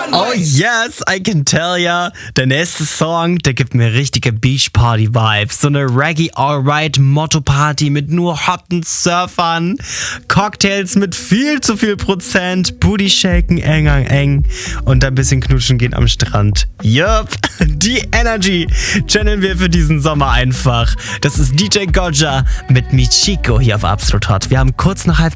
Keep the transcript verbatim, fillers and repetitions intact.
Oh yes, I can tell ya. Der nächste Song, der gibt mir richtige Beach Party Vibes. So eine Reggae Alright Motto Party mit nur hotten Surfern, Cocktails mit viel zu viel Prozent, Booty shaken eng an eng und ein bisschen knutschen gehen am Strand. Yup, die Energy channeln wir für diesen Sommer einfach. Das ist D J Gojja mit Michiko hier auf Absolut Hot. Wir haben kurz nach halb